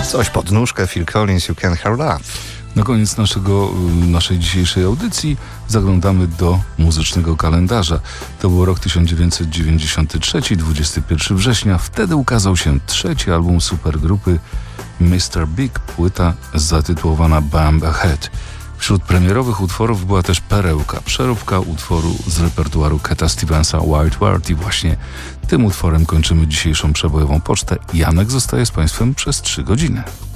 Coś pod nóżkę, Phil Collins, You Can't Hurry Up. Na koniec naszej dzisiejszej audycji zaglądamy do muzycznego kalendarza. To był rok 1993, 21 września. Wtedy ukazał się trzeci album supergrupy Mr. Big, płyta zatytułowana Bump Ahead. Wśród premierowych utworów była też perełka, przeróbka utworu z repertuaru Cata Stevensa Wild World i właśnie tym utworem kończymy dzisiejszą przebojową pocztę. Janek zostaje z Państwem przez 3 godziny.